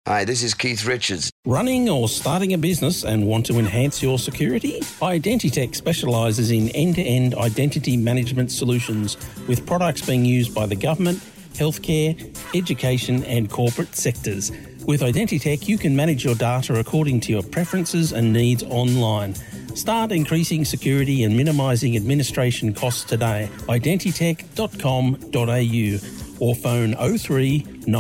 Hi, this is Keith Richards. Running or starting a business and want to enhance your security? Identitech specialises in end-to-end identity management solutions with products being used by the government, healthcare, education and corporate sectors. With Identitech, you can manage your data according to your preferences and needs online. Start increasing security and minimising administration costs today. Identitech.com.au or phone 03